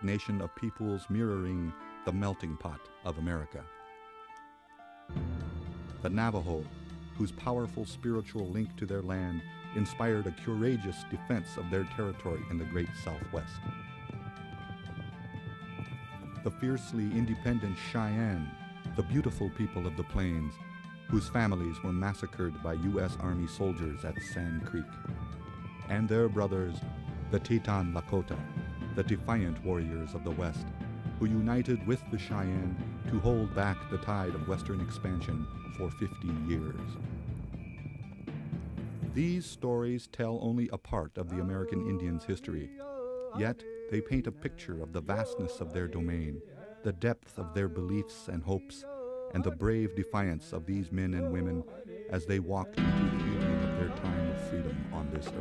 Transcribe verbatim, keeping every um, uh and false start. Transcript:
nation of peoples mirroring the melting pot of America. The Navajo, whose powerful spiritual link to their land inspired a courageous defense of their territory in the great Southwest. The fiercely independent Cheyenne, the beautiful people of the plains, whose families were massacred by U S Army soldiers at Sand Creek. And their brothers, the Teton Lakota, the defiant warriors of the West, who united with the Cheyenne to hold back the tide of Western expansion for fifty years. These stories tell only a part of the American Indians' history, yet they paint a picture of the vastness of their domain, the depth of their beliefs and hopes, and the brave defiance of these men and women as they walked into the evening of their time of freedom on this earth.